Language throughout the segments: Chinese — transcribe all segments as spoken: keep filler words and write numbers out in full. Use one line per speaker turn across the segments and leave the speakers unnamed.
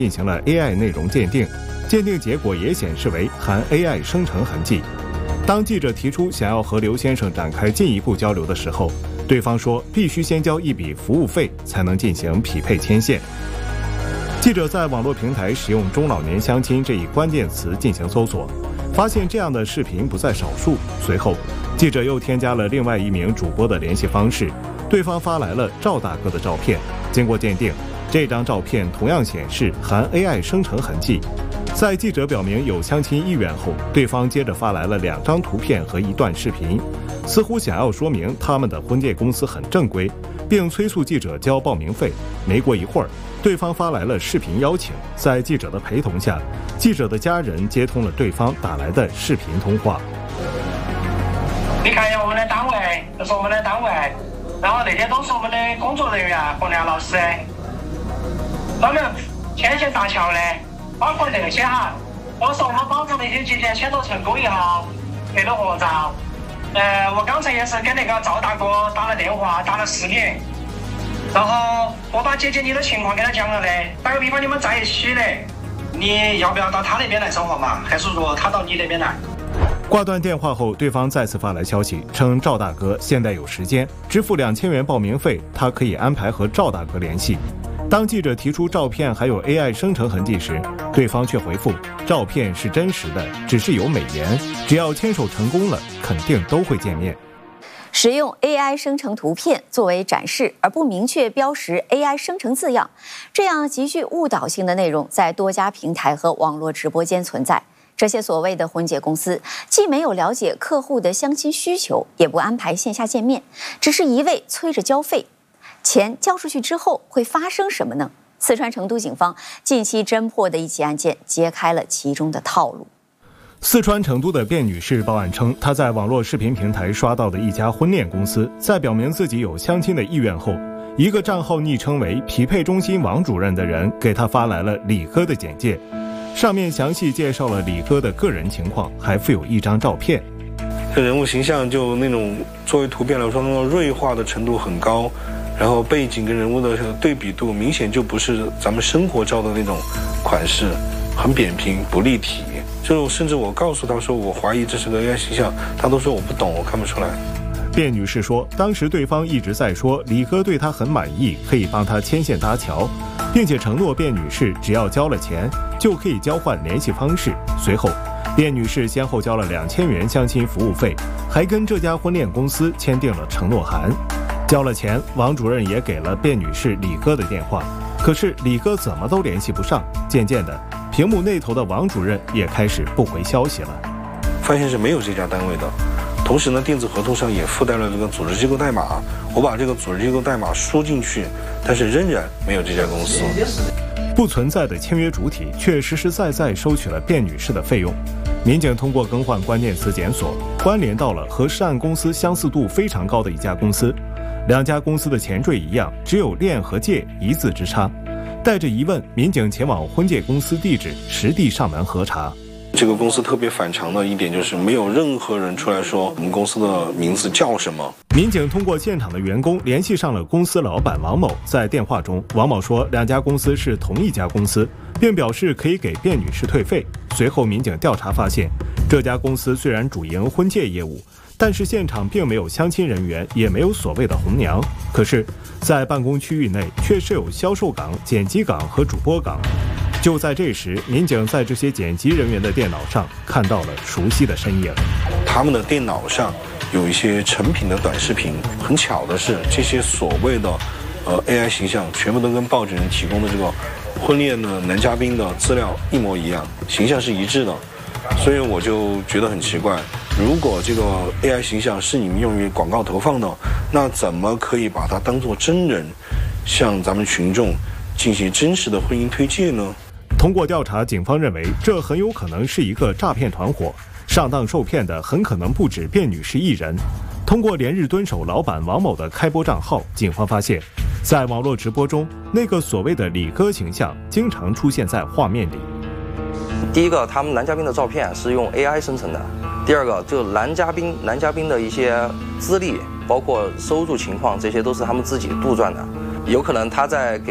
进行了 A I 内容鉴定，鉴定结果也显示为含 A I 生成痕迹。当记者提出想要和刘先生展开进一步交流的时候，对方说必须先交一笔服务费才能进行匹配牵线。记者在网络平台使用中老年相亲这一关键词进行搜索，发现这样的视频不在少数。随后记者又添加了另外一名主播的联系方式，对方发来了赵大哥的照片。经过鉴定，这张照片同样显示含 A I 生成痕迹。在记者表明有相亲意愿后，对方接着发来了两张图片和一段视频，似乎想要说明他们的婚介公司很正规，并催促记者交报名费。没过一会儿，对方发来了视频邀请，在记者的陪同下，记者的家人接通了对方打来的视频通话。
你看一下我们的单位，这是我们的单位，然后那些都是我们的工作人员和梁老师，专门牵线搭桥的，包括这些哈，都是我们保证那些节点牵头成功以后配的合照。呃，我刚才也是跟那个赵大哥打了电话，打了视频，然后我把姐姐你的情况给他讲了的。打个比方，你们在一起的，你要不要到他那边来生活嘛？还是说他到你那边来？
挂断电话后，对方再次发来消息，称赵大哥现在有时间，支付两千元报名费，他可以安排和赵大哥联系。当记者提出照片还有 A I 生成痕迹时，对方却回复照片是真实的，只是有美颜，只要牵手成功了，肯定都会见面。
使用 A I 生成图片作为展示，而不明确标识 A I 生成字样，这样极具误导性的内容在多家平台和网络直播间存在。这些所谓的婚介公司既没有了解客户的相亲需求，也不安排线下见面，只是一味催着交费。钱交出去之后会发生什么呢？四川成都警方近期侦破的一起案件揭开了其中的套路。
四川成都的卞女士报案称，她在网络视频平台刷到的一家婚恋公司，在表明自己有相亲的意愿后，一个账号昵称为匹配中心王主任的人给她发来了李哥的简介，上面详细介绍了李哥的个人情况，还附有一张照片。
这人物形象就那种作为图片来说，那种锐化的程度很高，然后背景跟人物的对比度明显就不是咱们生活照的那种款式，很扁平不立体。就甚至我告诉他说我怀疑这是个 A I 形象，他都说我不懂，我看不出来。
卞女士说，当时对方一直在说李哥对她很满意，可以帮她牵线搭桥，并且承诺卞女士只要交了钱就可以交换联系方式。随后卞女士先后交了两千元相亲服务费，还跟这家婚恋公司签订了承诺函。交了钱，王主任也给了卞女士李哥的电话，可是李哥怎么都联系不上。渐渐的，屏幕那头的王主任也开始不回消息了。
发现是没有这家单位的，同时呢，电子合同上也附带了这个组织机构代码，我把这个组织机构代码输进去，但是仍然没有这家公司。
不存在的签约主体却实实在在收取了卞女士的费用。民警通过更换关键词检索，关联到了和涉案公司相似度非常高的一家公司。两家公司的前缀一样，只有恋和介一字之差。带着疑问，民警前往婚介公司地址实地上门核查。
这个公司特别反常的一点就是没有任何人出来说我们公司的名字叫什么。
民警通过现场的员工联系上了公司老板王某，在电话中，王某说两家公司是同一家公司，并表示可以给卞女士退费。随后民警调查发现，这家公司虽然主营婚介业务，但是现场并没有相亲人员，也没有所谓的红娘。可是在办公区域内却设有销售岗、剪辑岗和主播岗。就在这时，民警在这些剪辑人员的电脑上看到了熟悉的身影。
他们的电脑上有一些成品的短视频，很巧的是，这些所谓的呃 A I 形象全部都跟报纸人提供的这个婚恋的男嘉宾的资料一模一样，形象是一致的。所以我就觉得很奇怪，如果这个 A I 形象是你们用于广告投放的，那怎么可以把它当作真人，向咱们群众进行真实的婚姻推介呢？
通过调查，警方认为这很有可能是一个诈骗团伙，上当受骗的很可能不止卞女士一人。通过连日蹲守老板王某的开播账号，警方发现，在网络直播中，那个所谓的李哥形象经常出现在画面里。
第一个，他们男嘉宾的照片是用 A I 生成的；第二个，就男嘉宾男嘉宾的一些资历，包括收入情况，这些都是他们自己杜撰的。有可能他在给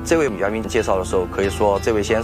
这位女嘉宾介绍的时候，可以说这位先